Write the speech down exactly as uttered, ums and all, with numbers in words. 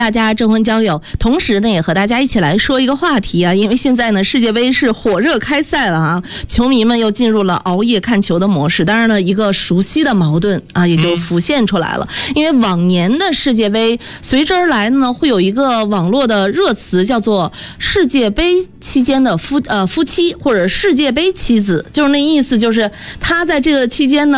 大家征婚交友，同时呢也和大家一起来说一个话题啊，因为现在呢世界杯是火热开赛了啊，球迷们又进入了熬夜看球的模式。当然了，一个熟悉的矛盾啊也就浮现出来了，因为往年的世界杯随之而来呢会有一个网络的热词叫做世界杯期间的夫呃夫妻或者世界杯妻子，就是那意思，就是他在这个期间呢